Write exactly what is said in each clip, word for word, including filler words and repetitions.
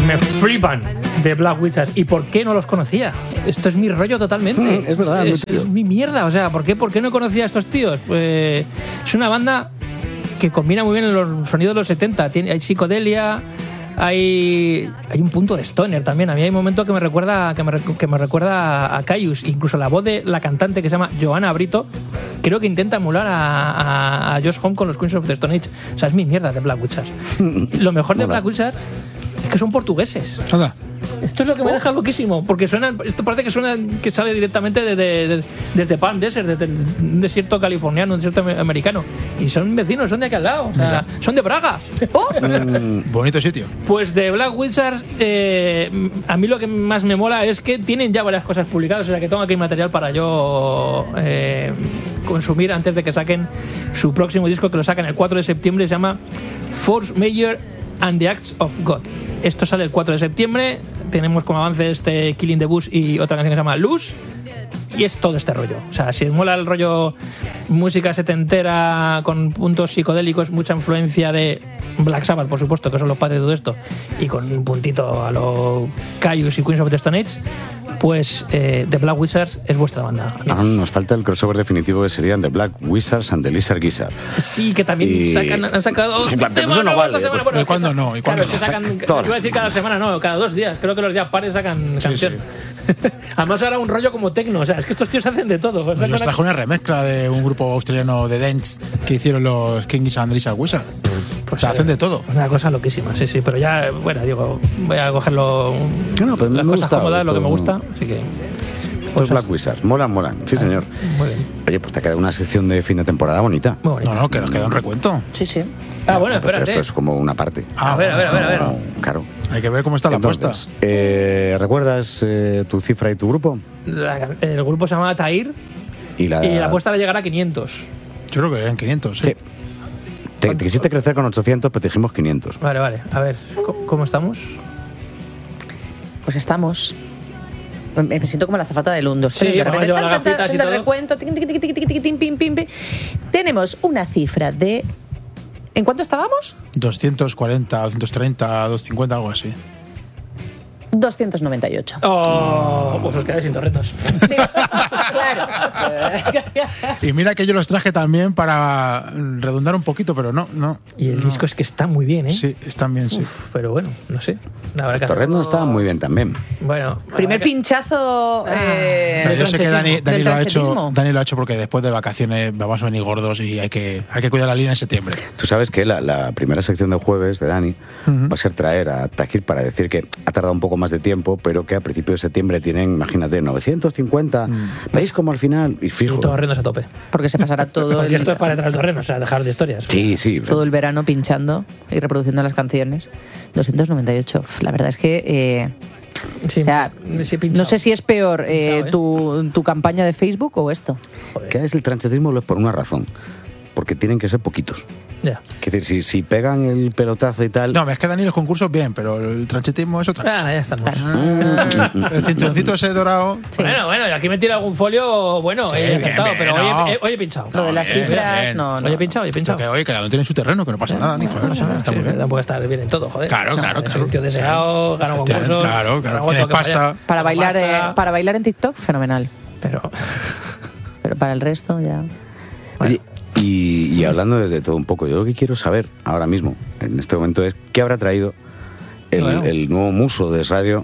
me flipan de Black Wizards. ¿Y por qué no los conocía? Esto es mi rollo totalmente. Mm, es verdad, es, es, es mi mierda. O sea, ¿por qué, ¿por qué no conocía a estos tíos? Pues es una banda que combina muy bien los sonidos de los setenta. Tiene, hay psicodelia, hay, hay un punto de stoner también. A mí hay un momento que me recuerda que me, que me recuerda a Caius. Incluso la voz de la cantante que se llama Johanna Brito, creo que intenta emular a, a, a Josh Homme con los Queens of the Stone Age. O sea, es mi mierda de Black Wizards. Lo mejor de Black Wizards es que son portugueses. Anda. Esto es lo que me deja loquísimo, porque suena, esto parece que suena que sale directamente de, de, de, desde Palm Desert, desde un desierto californiano, un desierto americano. Y son vecinos, son de aquí al lado, o sea, son de Praga. ¡Oh! Mm, bonito sitio. Pues de Black Wizards, eh, a mí lo que más me mola es que tienen ya varias cosas publicadas, o sea que tengo aquí material para yo eh, consumir antes de que saquen su próximo disco, que lo sacan el cuatro de septiembre, se llama Force Major and the Acts of God. Esto sale el cuatro de septiembre. Tenemos como avance este Killing the Bush y otra canción que se llama Luz. Y es todo este rollo. O sea, si os mola el rollo música setentera con puntos psicodélicos, mucha influencia de Black Sabbath, por supuesto, que son los padres de todo esto, y con un puntito a los Caius y Queens of the Stone Age, pues eh, The Black Wizards es vuestra banda. Ah, nos falta el crossover definitivo que serían The Black Wizards and the Lizard Gizzard. Sí, que también y... sacan, han sacado pero temas eso no vale. esta semana. Bueno, ¿Y cuándo no? ¿Y cuándo claro, no? sacan, iba a decir cada semana, no, cada dos días. Creo que los días pares sacan sí, canción. Sí. Además ahora un rollo como tecno, o sea, es que estos tíos hacen de todo. Pues nos trajo una remezcla de un grupo australiano de dance que hicieron los King Gizzard and the Lizard Wizard. Pues o sea, hacen de todo. Una cosa loquísima, sí, sí, pero ya, bueno, digo, voy a cogerlo no, pero las cosas cómodas, lo que me no. gusta, así que... Pues Black Wizards, molan, molan, sí señor. Muy bien. Oye, pues te ha quedado una sección de fin de temporada bonita. Muy bonita. No, no, que nos queda un recuento. Sí, sí. Ah, bueno, pero espérate. esto es como una parte. Ah, a ver, a ver, a ver, a ver. No, claro. Hay que ver cómo está la Entonces, apuesta. Eh, ¿Recuerdas eh, tu cifra y tu grupo? La, el grupo se llama Tahir y la, y la apuesta le llegará a quinientos. Yo creo que eran quinientos, ¿sí? Sí. Te, te quisiste crecer con ochocientos, pero te dijimos quinientos. Vale, vale. A ver, ¿cómo, cómo estamos? Pues estamos... Me siento como la azafata del uno, dos, sí, de repente las gafitas y todo. Recuento, tiqui, tiqui, tiqui, tiqui, tiqui, pim, pim, pim. Tenemos una cifra de... ¿En cuánto estábamos? doscientos cuarenta, doscientos treinta, doscientos cincuenta, algo así. doscientos noventa y ocho. Oh, pues os quedáis sin torretos. Sí, claro. Y mira que yo los traje también para redundar un poquito, pero no, no. Y el no. disco es que está muy bien, ¿eh? Sí, están bien, sí. Uf, pero bueno, no sé. Los torretos estaban muy bien también. Bueno, primer pinchazo. Ah, eh, no, yo sé que Dani, Dani lo ha hecho. tranchetismo. Dani lo ha hecho porque después de vacaciones vamos a venir gordos y hay que, hay que cuidar la línea en septiembre. Tú sabes que la, la primera sección de jueves de Dani Uh-huh. va a ser traer a Tahir para decir que ha tardado un poco más de tiempo, pero que a principios de septiembre tienen, imagínate, novecientos cincuenta. Mm. ¿Veis como al final? Y fijo. Y torrenos a tope. Porque se pasará todo Porque el, esto es para entrar al terreno, o sea, dejar de historias. Sí, sí. todo el verano pinchando y reproduciendo las canciones. doscientos noventa y ocho. La verdad es que... Eh, Sí, o sea, sí, no sé si es peor eh, Pinchado, ¿eh? tu, tu campaña de Facebook o esto. Que es el tranchetismo es por una razón. Porque tienen que ser poquitos. Ya. Es decir, si, si pegan el pelotazo y tal. No, es que Dani los concursos bien, pero el tranchetismo es otra cosa. Ah, ya estamos. Ah, el cinturoncito ese dorado. Sí. Bueno, bueno, y aquí me tira algún folio, bueno, Sí, he bien, acertado, bien, pero no. hoy, he, hoy he pinchado. Lo de las bien, cifras, bien. no, no. Hoy he pinchado, hoy he Pero pinchado. que oye, cada uno tiene su terreno, que no pasa nada, ni joder, No pasa nada, está sí, muy bien. Tampoco estar bien en todo, joder. Claro, claro, Soy claro. un tío deseado, gano concursos. Claro, claro, no tienes tengo que pasta. fallar. Para bailar, Pasta, eh, para bailar en TikTok, fenomenal. Pero... Pero para el resto ya... Oye, y, y hablando de, de todo un poco, yo lo que quiero saber ahora mismo, en este momento, es qué habrá traído el, Bueno. el nuevo muso de radio,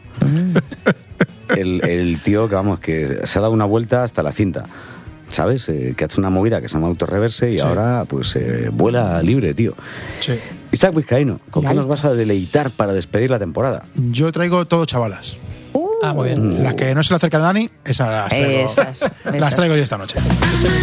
el, el tío que, vamos, que se ha dado una vuelta hasta la cinta, ¿sabes? Eh, que ha hecho una movida que se llama autorreverse y Sí. ahora, pues, eh, vuela libre, tío. Sí. Isaac Vizcaíno, ¿con Y qué nos alto. vas a deleitar para despedir la temporada? Yo traigo todo chavalas. Uh, Ah, muy bien. Las que no se le acercan a Dani, esas las traigo. Esas, Las esas. traigo yo esta noche.